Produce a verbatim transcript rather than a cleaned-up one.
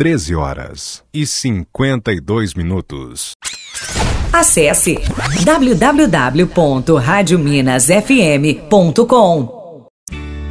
treze horas e cinquenta e dois minutos. Acesse w w w ponto rádio minas f m ponto com.